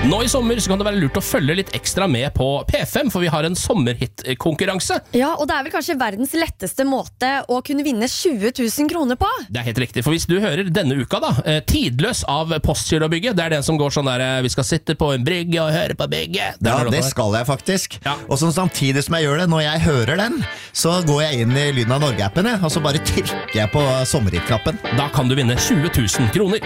Nå i sommer så kan det være lurt å følge litt ekstra med på P5, for vi har en sommerhit-konkurranse. Ja, og det er vel kanskje verdens letteste måte å kunne vinne 20 000 kroner på. Det er helt riktig, for hvis du hører denne uka da, Tidløs av Postgirobygget, det er den som går sånn der, vi skal sitte på en brygge og høre på bygget. Ja, det skal jeg faktisk. Ja. Og sånn samtidig som jeg gjør det, når jeg hører den, så går jeg inn i Lyden av Norge-appen, og så bare trykker jeg på sommerhit-knappen. Da kan du vinne 20 000 kroner.